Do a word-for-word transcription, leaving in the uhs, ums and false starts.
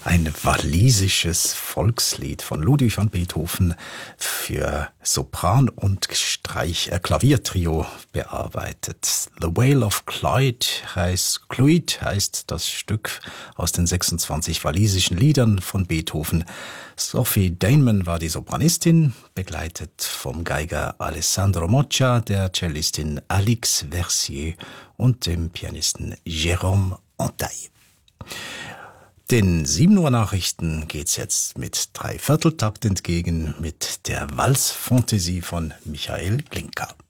Ein walisisches Volkslied von Ludwig van Beethoven für Sopran und Streich, äh, Klaviertrio bearbeitet. The Whale of Clwyd heißt, Clwyd heißt das Stück aus den sechsundzwanzig walisischen Liedern von Beethoven. Sophie Dainman war die Sopranistin, begleitet vom Geiger Alessandro Moccia, der Cellistin Alix Versier und dem Pianisten Jérôme Antaille. Den sieben Uhr Nachrichten geht's jetzt mit Dreivierteltakt entgegen mit der Walzfantasie von Michael Glinka.